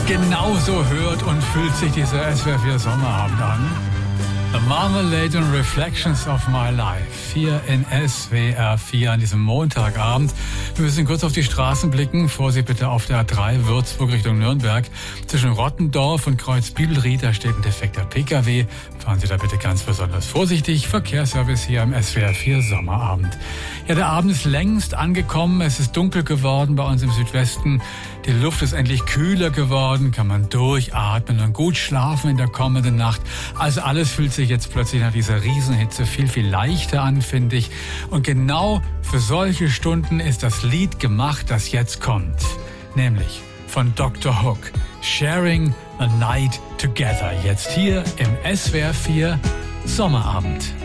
Genauso hört und fühlt sich dieser SWR 4 Sommerabend an. The Marmalade and Reflections of My Life. Hier in SWR 4 an diesem Montagabend. Wir müssen kurz auf die Straßen blicken. Vorsicht bitte auf der A3 Würzburg Richtung Nürnberg. Zwischen Rottendorf und Kreuzbiedelried, da steht ein defekter PKW. Fahren Sie da bitte ganz besonders vorsichtig. Verkehrsservice hier am SWR 4 Sommerabend. Ja, der Abend ist längst angekommen. Es ist dunkel geworden bei uns im Südwesten. Die Luft ist endlich kühler geworden. Kann man durchatmen und gut schlafen in der kommenden Nacht. Also alles fühlt sich jetzt plötzlich nach dieser Riesenhitze viel, viel leichter an, finde ich. Und genau für solche Stunden ist das Lied gemacht, das jetzt kommt. Nämlich von Dr. Hook. Sharing a Night Together. Jetzt hier im SWR 4 Sommerabend.